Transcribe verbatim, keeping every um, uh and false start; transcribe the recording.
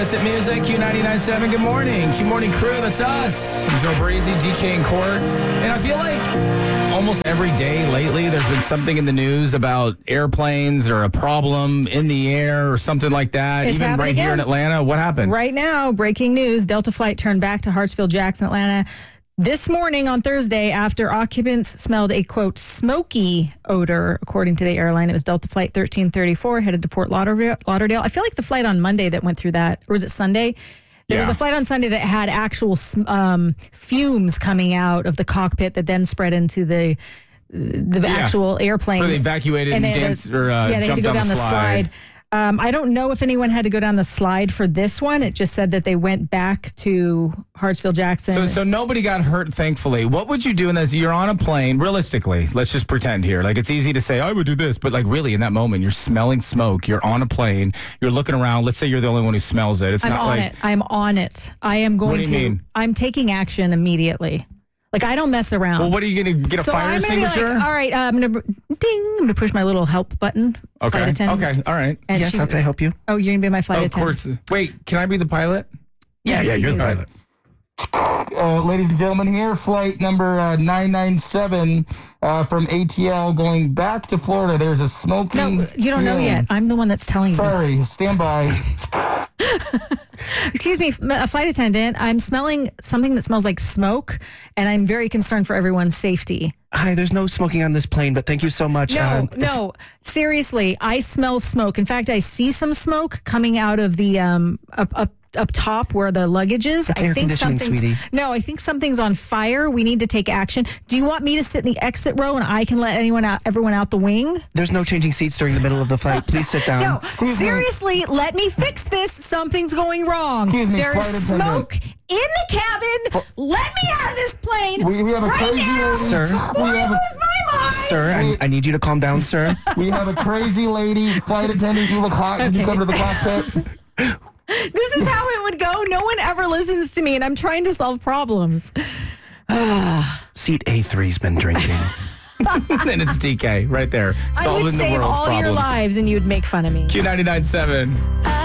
Innocent Music, Q ninety-nine point seven. Good morning. Q Morning Crew, that's us. I'm Joe Breezy, D K and Court. And I feel like almost every day lately there's been something in the news about airplanes or a problem in the air or something like that. It's Even right again. here in Atlanta. What happened? Right now, breaking news, Delta flight turned back to Hartsfield-Jackson, Atlanta this morning on Thursday after occupants smelled a, quote, smoky odor, according to the airline. It was Delta Flight thirteen thirty-four headed to Fort Lauderdale. Lauderdale. I feel like the flight on Monday that went through that, or was it Sunday? There Yeah. was a flight on Sunday that had actual um, fumes coming out of the cockpit that then spread into the the Yeah. actual airplane. So they evacuated and, they had danced to- or uh, yeah, they had jumped to go down, down the the slide. slide. Um, I don't know if anyone had to go down the slide for this one. It just said that they went back to Hartsfield-Jackson. So, so nobody got hurt, thankfully. What would you do in this? You're on a plane, realistically. Let's just pretend here. Like, it's easy to say, I would do this. But, like, really, in that moment, you're smelling smoke. You're on a plane. You're looking around. Let's say you're the only one who smells it. It's I'm not on like. it. I'm on it. I am going What do you to. mean? I'm taking action immediately. Like, I don't mess around. Well, what are you going to get a so fire I'm gonna be extinguisher? like, all right, uh, I'm going to ding. I'm going to push my little help button. Flight okay. attendant. Okay. All right. And Yes, she's- how can I help you? Oh, you're going to be my flight Oh, of attendant. course. Wait, can I be the pilot? Yeah, yeah, you're the All pilot. Uh, ladies and gentlemen, here, flight number uh, nine nine seven uh, from A T L going back to Florida. There's a smoking. No, you don't know fume. yet. I'm the one that's telling you. Sorry, stand by. Excuse me, a flight attendant. I'm smelling something that smells like smoke, and I'm very concerned for everyone's safety. Hi, there's no smoking on this plane, but thank you so much. No, Uh, no, seriously, I smell smoke. In fact, I see some smoke coming out of the um up up up top where the luggage is. It's I air think conditioning, something's sweetie. no, I think something's on fire. We need to take action. Do you want me to sit in the exit row and I can let anyone out, everyone out the wing? There's no changing seats during the middle of the flight. Please sit down. No, Excuse me. seriously, let me fix this. Something's going wrong. Excuse me, There's flight attendant. smoke in the cabin. Let me out of this plane. We, we have a right crazy now. lady. Sir? Before We I have a, lose my mind. Sir, I, I need you to calm down, sir. we have a crazy lady flight attendant. You look hot. Can you Okay. come to the cockpit? This is how it would go. No one ever listens to me, and I'm trying to solve problems. Seat A three's been drinking. Then it's D K right there, I would solving the save world's all problems. your lives, and you would make fun of me. Q ninety-nine point seven.